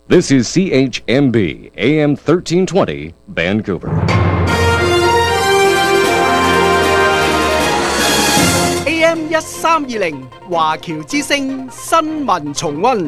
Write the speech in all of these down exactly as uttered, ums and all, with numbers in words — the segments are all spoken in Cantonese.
This is C H M B A M thirteen twenty Vancouver. A M 一三二零華僑之聲新聞重溫。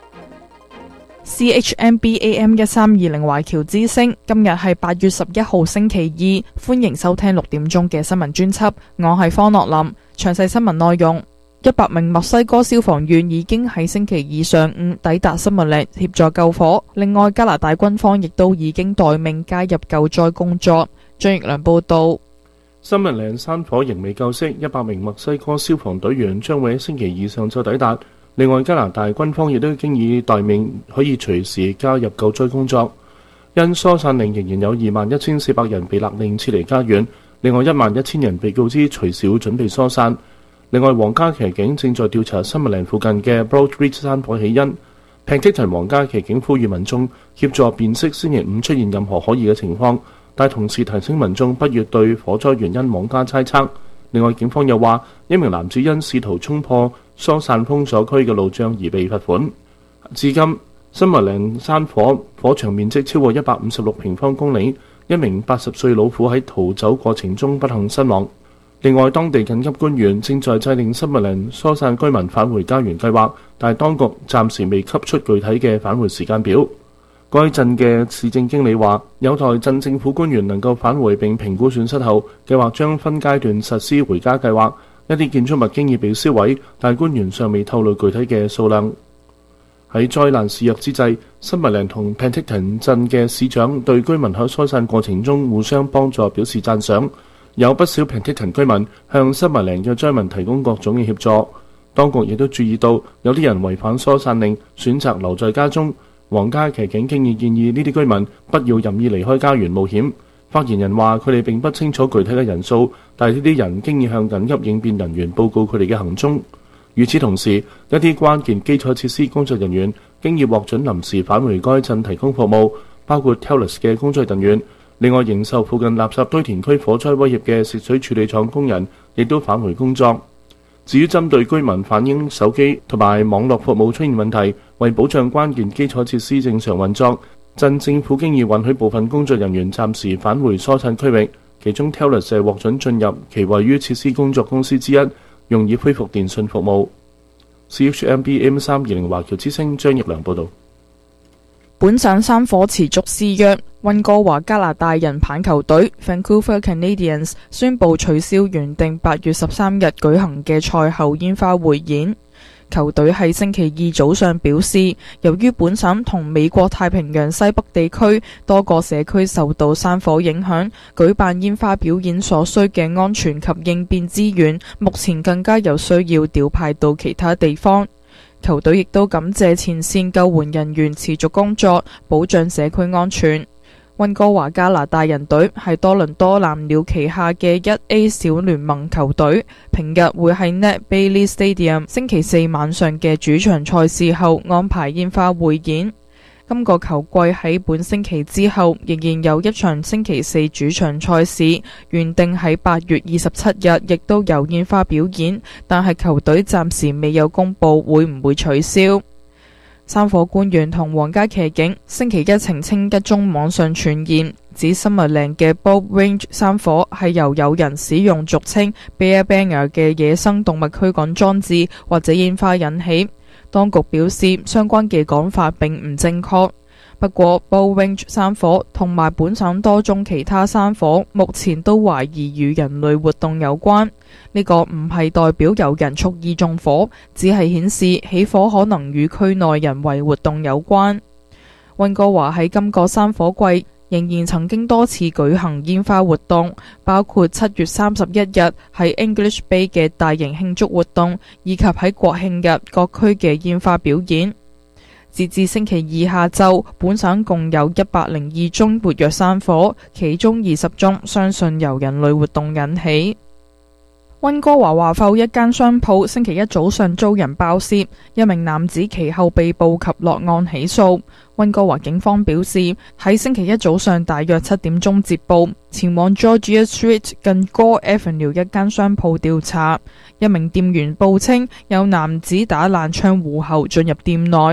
C H M B A M 一三二零華僑之聲，今日係八月十一號星期二，歡迎收聽六點鐘嘅新聞專輯，我係方樂林。詳細新聞內容：一百名墨西哥消防員已經喺星期二上午抵達森密蘭協助救火，另外加拿大軍方亦都已經待命加入救災工作。張奕良報道。 森密蘭山火仍未救熄，一百名墨西哥消防隊員將會喺星期二上晝抵達。另外，加拿大軍方亦都已經以待命，可以隨時加入救災工作。因疏散令仍然有二萬一千四百人被勒令撤離家園，另外一萬一千人被告知隨時會準備疏散。另外，皇家騎警正在調查森密蘭附近嘅 Broadridge 山火起因。Penticton 皇家騎警呼籲民眾協助辨識星期五出現任何可疑嘅情況，但同時提醒民眾不要對火災原因妄加猜測。另外，警方又話一名男子因試圖衝破疏散封鎖區嘅路障而被罰款。至今，森密蘭山火火場面積超過一百五十六平方公里，一名八十歲老婦喺逃走過程中不幸身亡。另外，當地緊急官員正在制定森密蘭疏散居民返回家園計劃，但係當局暫時未給出具體嘅返回時間表。該鎮嘅市政經理話，有待鎮政府官員能夠返回並評估損失後，計劃將分階段實施回家計劃。一啲建築物經已被燒毀，但官員尚未透露具體嘅數量。喺災難肆虐之際，森密蘭同 Penticton 鎮嘅市長對居民喺疏散過程中互相幫助表示讚賞。有不少 Penticton 居民向森密蘭嘅災民提供各種嘅協助。當局亦都注意到有啲人違反疏散令，選擇留在家中。皇家騎警經已建議呢啲居民不要任意離開家園冒險。發言人話佢哋並不清楚具體嘅人數，但係呢啲人經已向緊急應變人員報告佢哋嘅行蹤。與此同時，一啲關鍵基礎設施工作人員經已獲准臨時返回該鎮提供服務，包括 Telus 嘅工作人員。另外，營受附近垃圾堆填區火災威脅嘅食水處理廠工人亦都返回工作。至於針對居民反映手機同埋網絡服務出現問題，為保障關鍵基礎設施正常運作，鎮政府經已允許部分工作人員暫時返回疏散區域，其中 Telus 獲准進入其位於設施工作公司之一，用以恢復電訊服務。C H M B A M 三二零華僑之聲張奕良報導。 本省山火持續肆虐，溫哥華加拿大人棒球隊 Vancouver Canadians 宣布取消原定八月十三日舉行嘅賽後煙花匯演。球隊喺星期二早上表示，由於本省同美國太平洋西北地區多個社區受到山火影響，舉辦煙花表演所需嘅安全及應變資源，目前更加有需要調派到其他地方。球隊亦都感謝前線救援人員持續工作，保障社區安全。溫哥華加拿大人隊係多倫多藍鳥旗下嘅一 A 小聯盟球隊，平日會喺 Nat Bailey Stadium 星期四晚上嘅主場賽事後安排煙花匯演。今個球季喺本星期之後仍然有一場星期四主場賽事，原定喺八月二十七日亦都有煙花表演，但係球隊暫時未有公布會唔會取消。山火官員同皇家騎警星期一澄清一宗網上傳言，指森密蘭嘅 Bob Range 山火係由有人使用俗稱 Bear Banger 嘅野生動物驅趕裝置或者煙花引起。當局表示相關嘅講法並唔正確。不過 Bob Range 山火同埋本省多宗其他山火目前都懷疑與人類活動有關。呢個唔係代表有人蓄意縱火，只係顯示起火可能與區內人為活動有關。溫哥華喺今個山火季仍然曾經多次舉行煙花活動，包括七月三十一日喺 English Bay 嘅大型慶祝活動，以及喺國慶日各區嘅煙花表演。截至星期二下晝，本省共有一百零二宗活躍山火，其中二十宗相信由人類活動引起。溫哥華華埠一間商鋪星期一早上遭人爆竊，一名男子其後被捕及落案起訴。溫哥華警方表示，喺星期一早上大約七點鐘接報，前往 Georgia Street 近 Gore Avenue 一間商鋪調查。一名店員報稱有男子打爛窗戶後進入店內。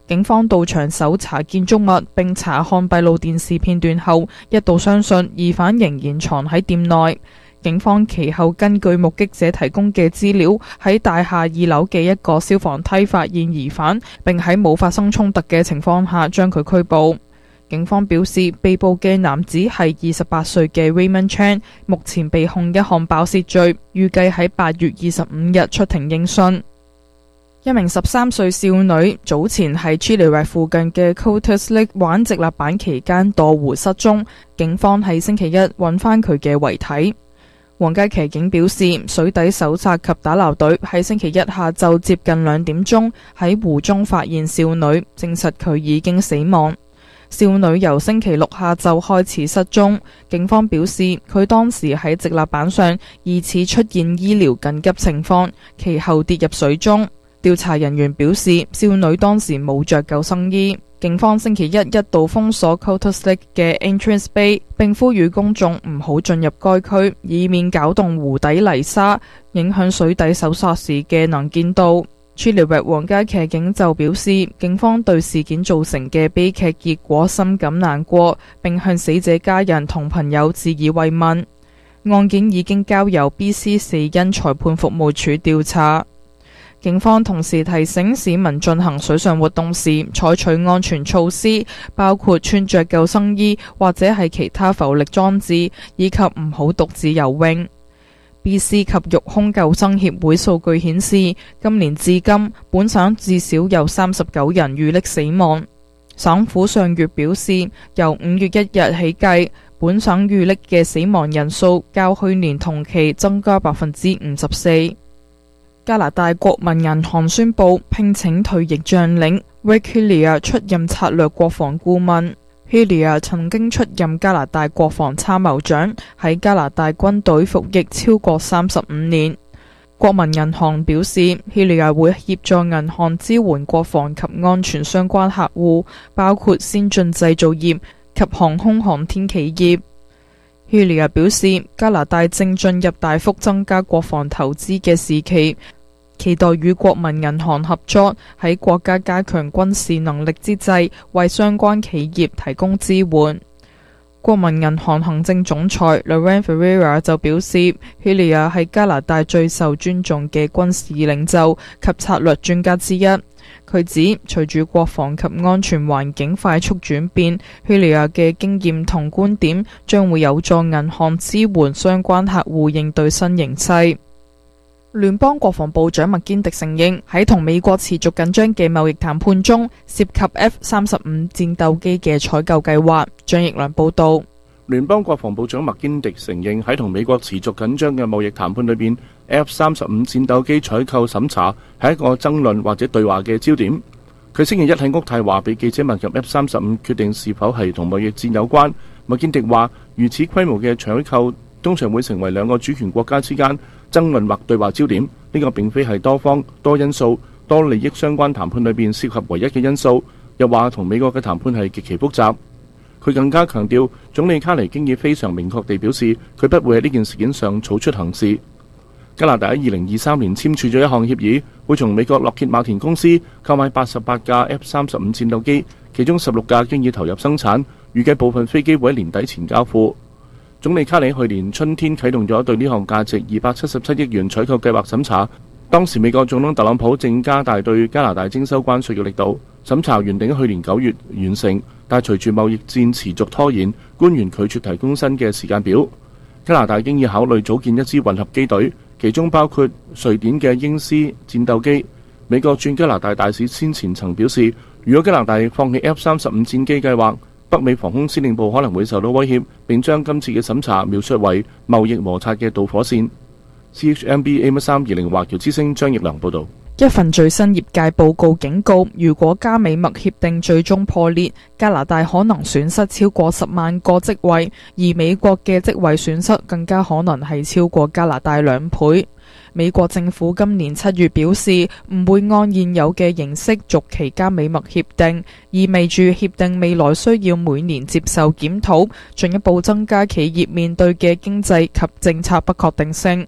警方到場搜查建築物並查看閉路電視片段後，一度相信疑犯仍然藏喺店內。警方其後根據目擊者提供嘅資料，喺大廈二樓嘅一個消防梯發現疑犯，並喺冇發生衝突嘅情況下將佢拘捕。警方表示，被捕嘅男子係二十八歲嘅 Raymond Chan， 目前被控一項爆竊罪，預計喺八月二十五日出庭應訊。一名十三歲少女早前喺 Chilliwack 附近嘅 Coutts Lake 玩直立板期間墮湖失蹤，警方喺星期一揾返佢嘅遺體。皇家騎警表示，水底搜查及打撈隊喺星期一下晝接近兩點鐘喺湖中發現少女，證實佢已經死亡。少女由星期六下晝開始失蹤，警方表示佢當時喺直立板上疑似出現醫療緊急情況，其後跌入水中。調查人員表示，少女當時冇着救生衣。警方星期一一度封鎖 Coutts Lake 嘅 Entrance Bay， 並呼籲公眾唔好進入該區，以免攪動湖底泥沙，影響水底搜索時嘅能見度。Chilliwack 皇家騎警就表示，警方對事件造成嘅悲劇結果深感難過，並向死者家人同朋友致以慰問。案件已經交由 B C 死因裁判服務處調查。警方同時提醒市民進行水上活動時採取安全措施，包括穿着救生衣或者係其他浮力裝置，以及唔好獨自游泳。B C 及育空救生協會數據顯示，今年至今本省至少有三十九人遇溺死亡。省府上月表示，由五月一日起計，本省遇溺嘅死亡人數較去年同期增加百分之五十四。加拿大國民銀行宣布聘請退役將領 Rick Hillier 出任策略國防顧問。Hillier 曾經出任加拿大國防參謀長，喺加拿大軍隊服役超過三十五年。國民銀行表示，Hillier 會協助銀行支援國防及安全相關客戶，包括先進製造業及航空航天企業。Hillier 表示，加拿大正進入大幅增加國防投資嘅時期，期待與國民銀行合作，喺國家加強軍事能力之際，為相關企業提供支援。國民銀行行政總裁 Laurent Ferreira 就表示，Hillier 係加拿大最受尊重嘅軍事領袖及策略專家之一。佢指，隨住國防及安全環境快速轉變，Hillier 嘅經驗同觀點將會有助銀行支援相關客戶應對新形勢。聯邦國防部長麥堅迪承認，喺同美國持續緊張嘅貿易談判中，涉及 F 三十五戰鬥機嘅採購計劃。張奕良報道。 聯邦國防部長麥堅迪承認，喺同美國持續緊張嘅貿易談判裏邊 ，F 三十五戰鬥機採購審查係一個爭論或者對話嘅焦點。佢星期一喺屋太華被記者問及 F 三十五決定是否係同貿易戰有關，麥堅迪話：如此規模嘅採購通常會成為兩個主權國家之間爭論或對話焦點。呢個並非係多方、多因素、多利益相關談判裏邊涉及唯一嘅因素。又話同美國嘅談判係極其複雜。佢更加強調，總理卡尼經已非常明確地表示，佢不會喺呢件事件上草出行事。加拿大喺二零二三年簽署咗一項協議，會從美國洛歇馬田公司購買八十八架 F 三十五戰鬥機，其中十六架經已投入生產，預計部分飛機會喺年底前交付。總理卡尼去年春天啟動咗對呢項價值二百七十七億元採購計劃審查，當時美國總統特朗普正加大對加拿大徵收關稅嘅力度。審查原定去年九月完成，但隨住貿易戰持續拖延，官員拒絕提供新嘅時間表。加拿大經已考慮組建一支混合機隊，其中包括瑞典嘅鷹獅戰鬥機。美國駐加拿大大使先前曾表示，如果加拿大放棄 F 三十五戰機計劃，北美防空司令部可能會受到威脅，並將今次嘅審查描述為貿易摩擦嘅導火線。C H M B A 三二零華僑之聲張奕良報導。 一份最新業界報告警告，如果加美墨協定最終破裂，加拿大可能損失超過十萬個職位，而美國嘅職位損失更加可能係超過加拿大兩倍。美國政府今年七月表示，唔會按現有嘅形式續期加美墨協定，意味住協定未來需要每年接受檢討，進一步增加企業面對嘅經濟及政策不確定性。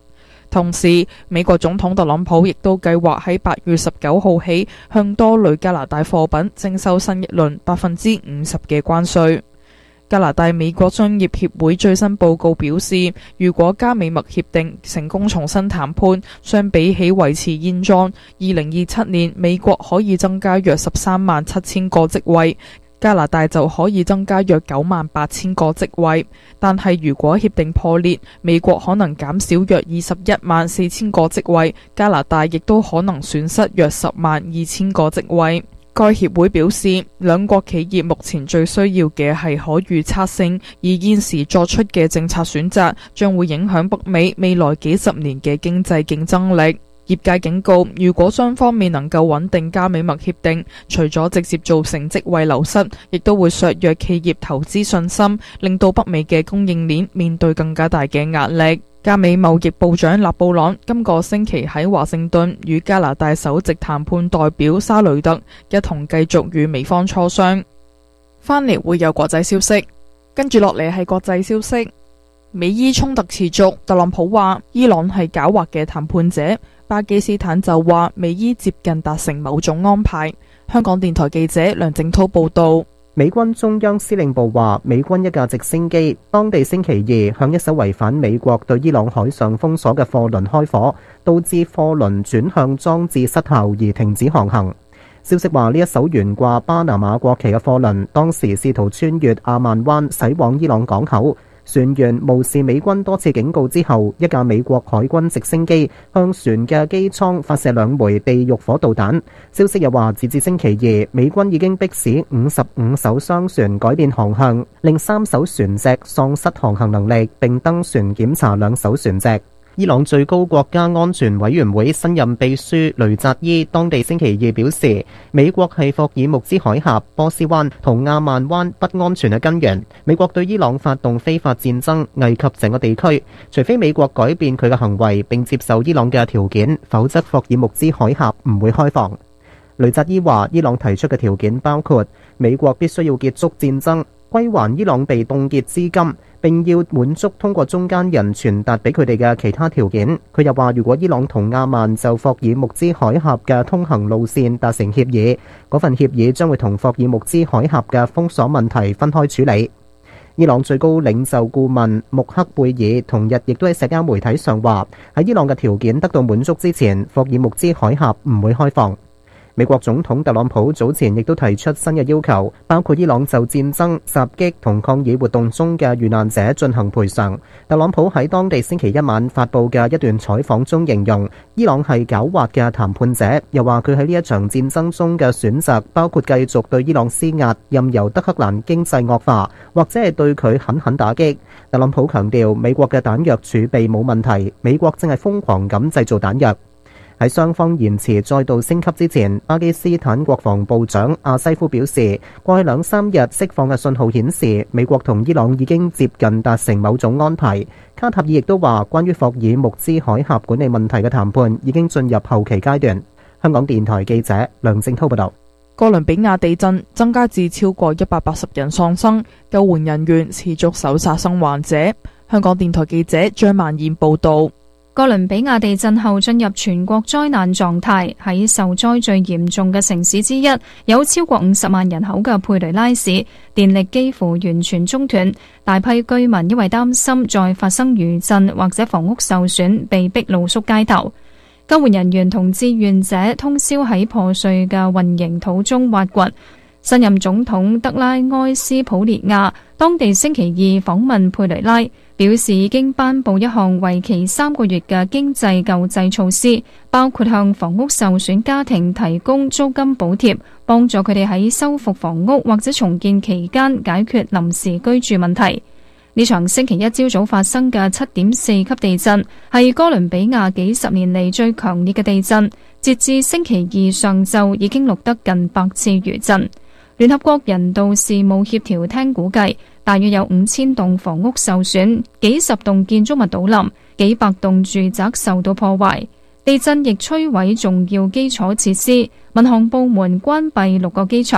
同時，美國總統特朗普亦都計劃喺八月十九號起向多類加拿大貨品徵收新一輪百分之五十嘅關稅。加拿大美國商業協會最新報告表示，如果加美墨協定成功重新談判，相比起維持現狀，二零二七年美國可以增加約十三萬七千個職位，加拿大就可以增加約九萬八千個職位。但係如果協定破裂，美國可能減少約二十一萬四千個職位，加拿大亦都可能損失約十萬二千個職位。該協會表示，兩國企業目前最需要嘅係可預測性，而現時作出嘅政策選擇將會影響北美未來幾十年嘅經濟競爭力。業界警告，如果雙方未能夠穩定加美墨協定，除咗直接造成職位流失，亦都會削弱企業投資信心，令到北美嘅供應鏈面對更加大嘅壓力。加美貿易部長勒布朗今個星期喺華盛頓與加拿大首席談判代表沙雷特一同繼續與美方磋商。翻嚟會有國際消息，跟住落嚟係國際消息。美伊衝突持續，特朗普話伊朗係狡猾嘅談判者，巴基斯坦就話美伊接近達成某種安排。香港電台記者梁靜濤報道。 美軍中央司令部話，美軍一架直升機當地星期二向一艘違反美國對伊朗海上封鎖嘅貨輪開火，導致貨輪轉向裝置失效而停止航行。消息話，呢一艘懸掛巴拿馬國旗嘅貨輪當時試圖穿越阿曼灣駛往伊朗港口。船員無視美軍多次警告之後，一架美國海軍直升機向船嘅機艙發射兩枚地獄火導彈。消息又話，截至星期二，美軍已經迫使五十五艘商船改變航向，令三艘船隻喪失航行能力，並登船檢查兩艘船隻。伊朗最高國家安全委員會新任秘書雷扎伊當地星期二表示，美國係霍爾木茲海峽、波斯灣同亞曼灣不安全嘅根源。美國對伊朗發動非法戰爭，危及整個地區。除非美國改變佢嘅行為並接受伊朗嘅條件，否則霍爾木茲海峽唔會開放。雷扎伊話，伊朗提出嘅條件包括美國必須要結束戰爭，歸還伊朗被凍結資金，並要滿足通過中間人傳達俾佢哋嘅其他條件。佢又話，如果伊朗同亞曼就霍爾木茲海峽嘅通行路線達成協議，嗰份協議將會同霍爾木茲海峽嘅封鎖問題分開處理。伊朗最高領袖顧問穆克貝爾同日亦都喺社交媒體上話，喺伊朗嘅條件得到滿足之前，霍爾木茲海峽唔會開放。美國總統特朗普早前亦都提出新嘅要求，包括伊朗就戰爭、襲擊同抗議活動中嘅遇難者進行賠償。特朗普喺當地星期一晚發佈嘅一段採訪中形容，伊朗係狡猾嘅談判者，又話佢喺呢一場戰爭中嘅選擇包括繼續對伊朗施壓，任由德黑蘭經濟惡化，或者係對佢狠狠打擊。特朗普強調，美國嘅彈藥儲備冇問題，美國正係瘋狂咁製造彈藥。喺雙方言辭再度升級之前，巴基斯坦國防部長阿西夫表示，過去兩三日釋放嘅信號顯示，美國同伊朗已經接近達成某種安排。卡塔爾亦都話，關於霍爾木茲海峽管理問題嘅談判已經進入後期階段。香港電台記者梁正滔報導。 哥倫比亞地震增加至超過一百八十人喪生，救援人員持續搜查生還者。香港電台記者張曼燕報導。 哥倫比亞地震後進入全國災難狀態，喺受災最嚴重嘅城市之一，有超過五十萬人口嘅佩雷拉市，電力幾乎完全中斷，大批居民因為擔心再發生餘震或者房屋受損，被逼露宿街頭。救援人員同志願者通宵喺破碎嘅混凝土中挖掘。新任總統德拉埃斯普列亞當地星期二訪問佩雷拉，表示已經頒布一項為期三個月嘅經濟救濟措施，包括向房屋受損家庭提供租金補貼，幫助佢哋喺修復房屋或者重建期間解決臨時居住問題。呢場星期一朝早發生嘅七點四級地震，係哥倫比亞幾十年嚟最強烈嘅地震，截至星期二上晝已經錄得近百次餘震。聯合國人道事務協調廳估計，大約有五千棟房屋受損，幾十棟建築物倒冧，幾百棟住宅受到破壞。地震亦摧毀重要基礎設施，民航部門關閉六個機場，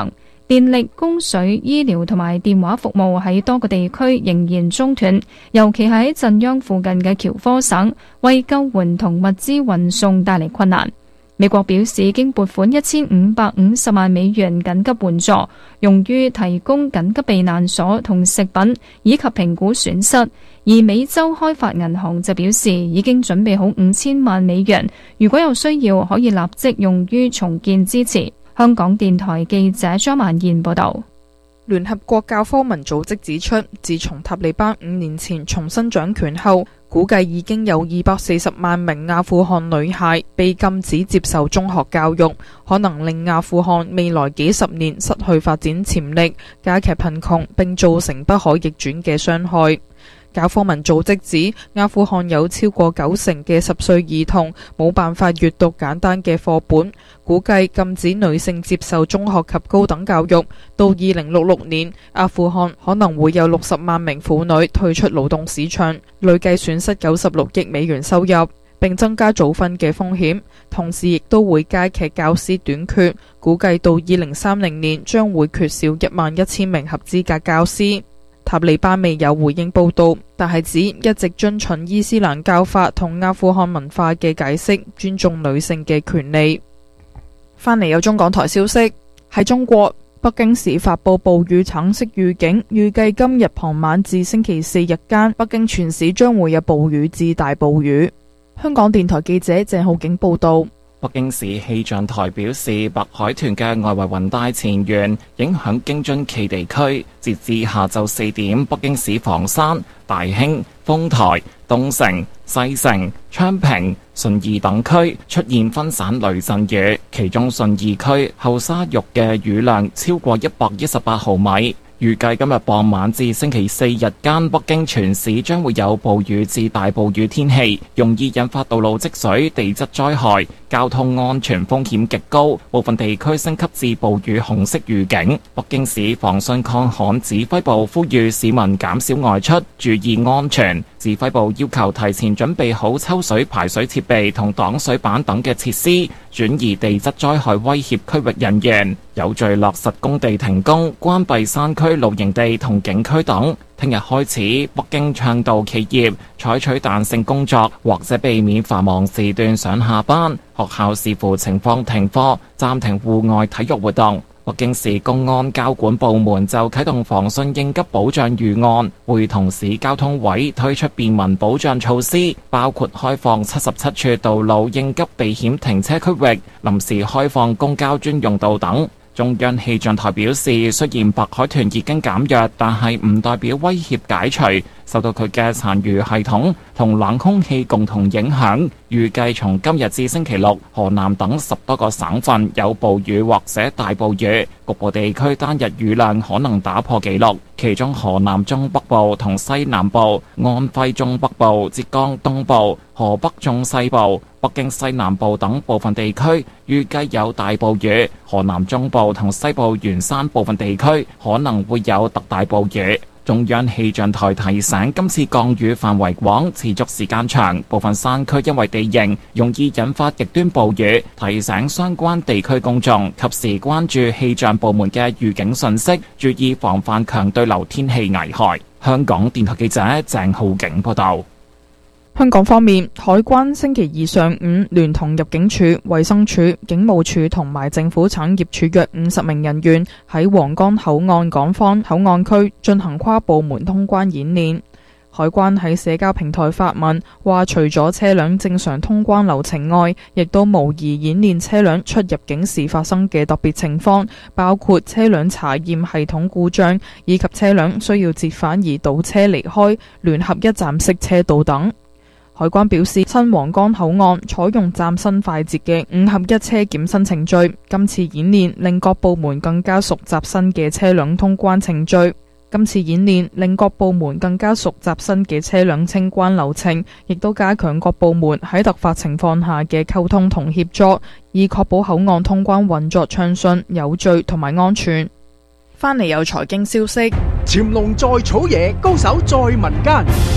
電力、供水、醫療同埋電話服務喺多個地區仍然中斷，尤其喺震央附近嘅喬科省，為救援同物資運送帶嚟困難。美國表示已經撥款一千五百五十萬美元緊急援助，用於提供緊急避難所同食品，以及評估損失。而美洲開發銀行就表示已經準備好五千萬美元，如果有需要可以立即用於重建支持。香港電台記者張曼燕報道。 聯合國教科文組織指出，自從塔利班五年前重新掌權後，估計已經有二百四十萬名阿富汗女孩被禁止接受中學教育，可能令阿富汗未來幾十年失去發展潛力，加劇貧窮，並造成不可逆轉嘅傷害。教科文組織指，阿富汗有超過九成嘅十歲兒童冇辦法閱讀簡單嘅課本，估計禁止女性接受中學及高等教育，到二零六六年，阿富汗可能會有六十萬名婦女退出勞動市場，累計損失九十六億美元收入，並增加早婚嘅風險，同時亦都會加劇教師短缺，估計到二零三零年將會缺少一萬一千名合資格教師。塔利班未有回應報道，但係指一直遵循伊斯蘭教法同阿富汗文化嘅解釋，尊重女性嘅權利。翻嚟有中港台消息，喺中國北京市發布暴雨橙色預警，預計今日傍晚至星期四日間，北京全市將會有暴雨至大暴雨。香港電台記者鄭浩景報道。 北京市氣象台表示，白海豚嘅外圍雲帶前緣影響京津冀地區，截至下晝四點，北京市房山、大興、豐台、東城、西城、昌平、順義等區出現分散雷陣雨，其中順義區後沙峪嘅雨量超過一百一十八毫米。預計今日傍晚至星期四日間，北京全市將會有暴雨至大暴雨天氣，容易引發道路積水、地質災害，交通安全風險極高，部分地區升級至暴雨紅色預警。北京市防汛抗旱指揮部呼籲市民減少外出，注意安全。指揮部要求提前準備好抽水排水設備同擋水板等嘅設施，轉移地質災害威脅區域人員，有序落實工地停工、關閉山區露營地同景區等。聽日開始，北京倡導企業採取彈性工作，或者避免繁忙時段上下班。學校視乎情況停課，暫停戶外體育活動。北京市公安交管部門就啟動防汛應急保障預案，會同市交通委推出便民保障措施，包括開放七十七處道路應急避險停車區域，臨時開放公交專用道等。中央氣象台表示，雖然白海豚已經減弱，但係唔代表威脅解除。受到佢嘅殘餘系統同冷空氣共同影響，預計從今日至星期六，河南等十多個省份有暴雨或者大暴雨，局部地區單日雨量可能打破紀錄。其中河南中北部同西南部、安徽中北部、浙江東部、河北中西部、北京西南部等部分地區預計有大暴雨，河南中部同西部沿山部分地區可能會有特大暴雨。中央氣象台提醒，今次降雨範圍廣，持續時間長，部分山區因為地形容易引發極端暴雨，提醒相關地區公眾及時關注氣象部門嘅預警信息，注意防範強對流天氣危害。香港電台記者鄭浩景報道。 香港方面，海關星期二上午聯同入境處、衛生署、警務處同埋政府產業署約五十名人員喺皇崗口岸港方口岸區進行跨部門通關演練。海關喺社交平台發文話，除咗車輛正常通關流程外，亦都模擬演練車輛出入境時發生嘅特別情況，包括車輛查驗系統故障，以及車輛需要折返而倒車離開、聯合一站式車道等。海關表示，新皇崗口岸採用嶄新快捷嘅五合一車檢新程序，今次演練令各部門更加熟習新嘅車輛通關程序。今次演練令各部門更加熟習新嘅車輛清關流程，亦都加強各部門喺突發情況下嘅溝通同協作，以確保口岸通關運作暢順、有序同埋安全。翻嚟有財經消息， 潛龍在草野，高手在民間。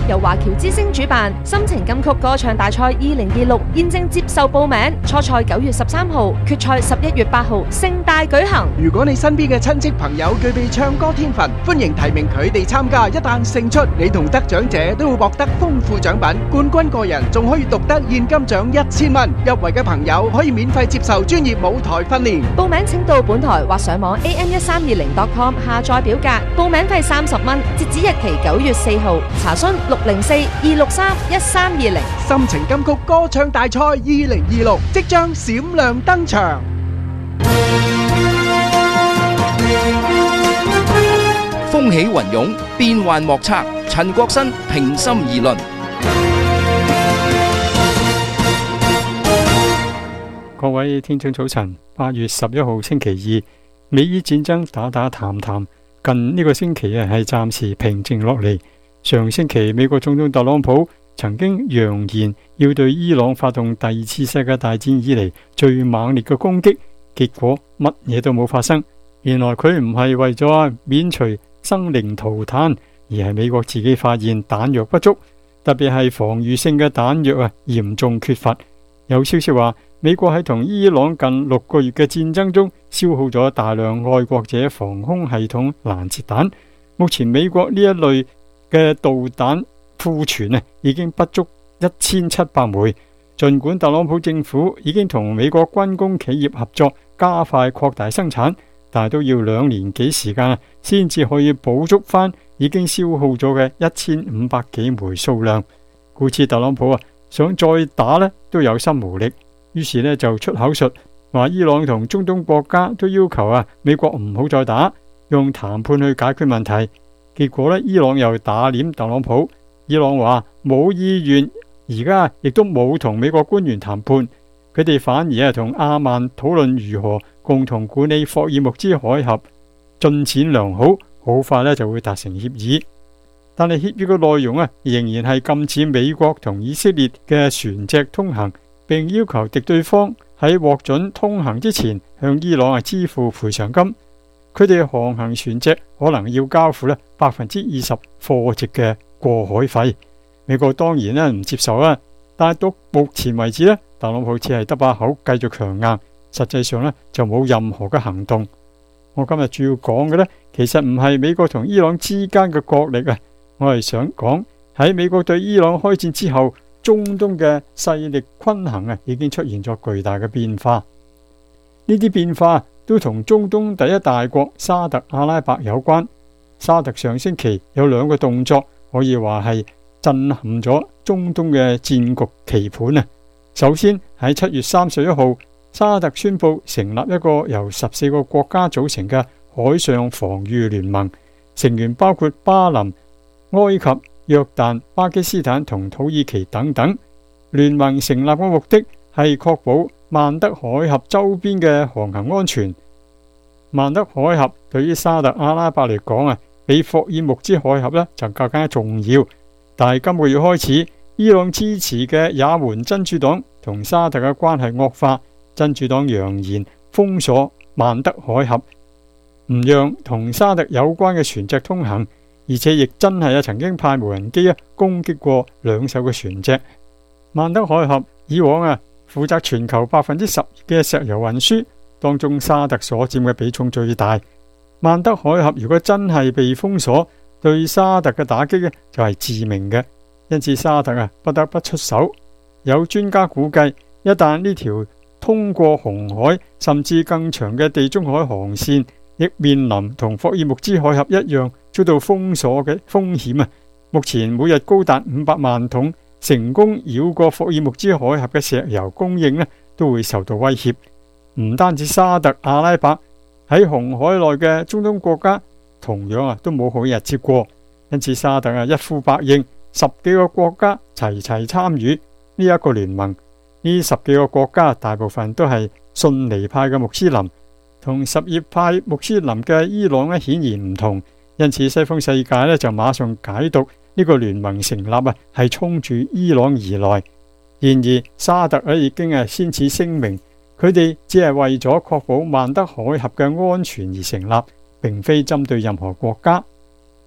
由華僑之聲主辦，心情金曲歌唱大賽二零二六現正接受報名，初賽九月十三號，決賽十一月八號，盛大舉行。 如果你身邊嘅親戚朋友具備唱歌天分，歡迎提名佢哋參加。一旦勝出，你同得獎者都會獲得豐富獎品，冠軍個人仲可以獨得現金獎一千蚊。入圍嘅朋友可以免費接受專業舞台訓練。 報名請到本台或上網 a m 一三二零 dot com 下載表格，報名費三十蚊，截止日期九月四號。查詢六零四二六三一三二零。 心情金曲歌唱大賽二零二六即將閃亮登場。 風起雲湧，變幻莫測。陳國新平心而論。 各位聽眾早晨，八月十一號星期二，美伊戰爭打打談談，近呢個星期啊係暫時平靜落嚟。上星期美國總統特朗普曾經揚言要對伊朗發動第二次世界大戰以嚟最猛烈嘅攻擊，結果乜嘢都冇發生。原來佢唔係為咗免除生靈塗炭，而係美國自己發現彈藥不足，特別係防禦性嘅彈藥啊嚴重缺乏。有消息話，美國喺同伊朗近六個月嘅戰爭中消耗咗大量愛國者防空系統攔截彈。目前美國呢一類嘅導彈庫存啊已經不足一千七百枚。盡管特朗普政府已經同美國軍工企業合作，加快擴大生產，但係都要兩年幾時間啊，先至可以補足翻已經消耗咗嘅一千五百幾枚數量。故此特朗普啊想再打呢都有心無力，於是呢就出口術話伊朗同中東國家都要求啊美國唔好再打，用談判去解決問題。結果呢，伊朗又打臉特朗普。伊朗話冇意願，而家亦都冇同美國官員談判，佢哋反而係同阿曼討論如何共同管理霍爾木茲海峽，進展良好，好快呢就會達成協議。但係協議嘅內容啊，仍然係禁止美國同以色列嘅船隻通行，並要求敵對方喺獲准通行之前向伊朗啊支付賠償金。佢哋航行船隻可能要交付咧百分之二十貨值嘅過海費。美國當然咧唔接受啦，但係到目前為止咧，特朗普只係得把口繼續強硬，實際上咧就冇任何嘅行動。我今日主要講嘅咧，其實唔係美國同伊朗之間嘅角力啊，我係想講喺美國對伊朗開戰之後，中東嘅勢力均衡啊已經出現咗巨大嘅變化。呢啲變化都同中東第一大國沙特阿拉伯有關。沙特上星期有兩個動作，可以話係震撼咗中東嘅戰局棋盤啊！首先喺七月三十一號，沙特宣布成立一個由十四個國家組成嘅海上防禦聯盟，成員包括巴林、埃及、約旦、巴基斯坦同土耳其等等。聯盟成立嘅目的係確保曼德海峽周邊嘅航行安全。曼德海峽對於沙特阿拉伯嚟講啊，比霍爾木茲海峽呢就更加重要。但係今個月開始，伊朗支持嘅也門真主黨同沙特嘅關係惡化，真主黨揚言封鎖曼德海峽，唔讓同沙特有關嘅船隻通行，而且亦真係啊曾經派無人機啊攻擊過兩艘嘅船隻。曼德海峽以往啊負責全球百分之十嘅石油運輸，當中沙特所佔嘅比重最大。曼德海峽如果真係被封鎖，對沙特嘅打擊呢就係致命嘅，因此沙特啊不得不出手。有專家估計，一旦呢條通過紅海甚至更長嘅地中海航線亦面臨同霍爾木茲海峽一樣遭到封鎖嘅風險啊！目前每日高達五百萬桶成功繞過霍爾木茲海峽嘅石油供應呢都會受到威脅。唔單止沙特阿拉伯，喺紅海內嘅中東國家同樣啊都冇好日子過，因此沙特啊一呼百應，十幾個國家齊齊參與呢一個聯盟。呢十幾個國家大部分都係遜尼派嘅穆斯林，同什葉派穆斯林嘅伊朗呢顯然唔同，因此西方世界呢就馬上解讀呢個聯盟成立啊係衝住伊朗而來。然而沙特咧已經係先此聲明，佢哋只係為咗確保曼德海峽嘅安全而成立，並非針對任何國家。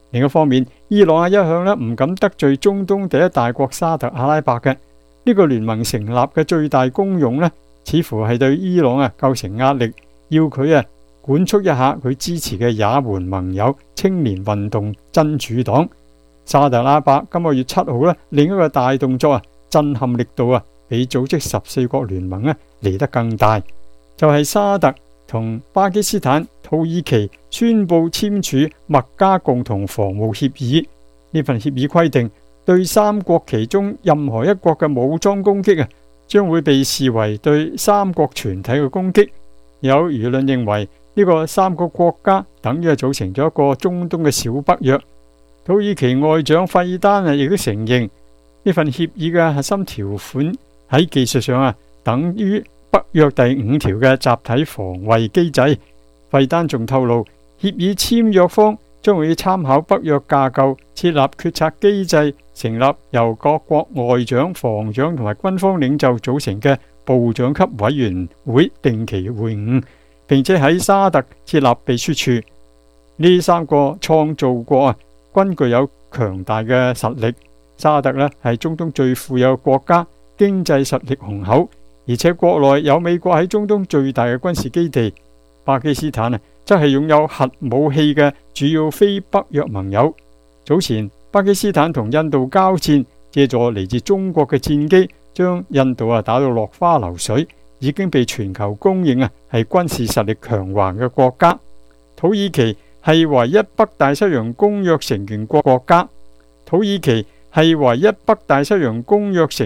另一方面，伊朗啊一向咧唔敢得罪中東第一大國沙特阿拉伯嘅。呢個聯盟成立嘅最大功用呢，似乎係對伊朗啊構成壓力，要佢啊管束一下佢支持嘅也門盟友青年運動真主黨。沙特阿拉伯今個月七號呢，另一個大動作啊，震撼力度啊，比組織十四國聯盟呢嚟得更大，就係、是、沙特同巴基斯坦、土耳其宣布簽署麥加共同防務協議。呢份協議規定，對三國其中任何一國嘅武裝攻擊啊，將會被視為對三國全體嘅攻擊。有輿論認為呢個三個國家等於係組成咗一個中東嘅小北約。土耳其外長費丹啊亦都承認呢份協議嘅核心條款喺技術上啊等於北約第五條嘅集體防衛機制。費丹仲透露，協議簽約方將會參考北約架構，設立決策機制，成立由各國外長、防長同埋軍方領袖組成嘅部長級委員會定期會晤，並且喺沙特設立秘書處。呢三個創造國啊，均具有強大嘅實力。沙特呢係中東最富有嘅國家，經濟實力雄厚，而且國內有美國喺中東最大嘅軍事基地。巴基斯坦啊，則係擁有核武器嘅主要非北約盟友。早前巴基斯坦同印度交戰，借助嚟自中國嘅戰機，將印度啊打到落花流水，已經被全球公認啊係軍事實力強橫嘅國家。土耳其係唯一北大西洋公約成員國國家。土耳其係唯一北大西洋公約成